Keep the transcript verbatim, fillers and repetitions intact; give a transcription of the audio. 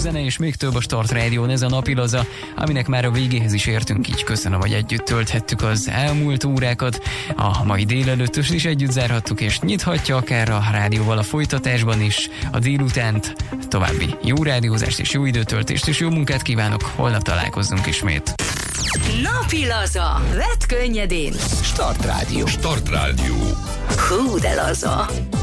zene és még több a Start Rádión, ez a napilaza, aminek már a végéhez is értünk, így köszönöm, hogy együtt tölthettük az elmúlt órákat. A mai délelőttös is együtt zárhattuk, és nyithatja akár a rádióval a folytatásban is a délutánt. További jó rádiózást és jó időtöltést és jó munkát kívánok, holnap találkozzunk ismét. Napilaza. Vedd könnyedén. Start Rádió. Start Rádió. Hú, de laza.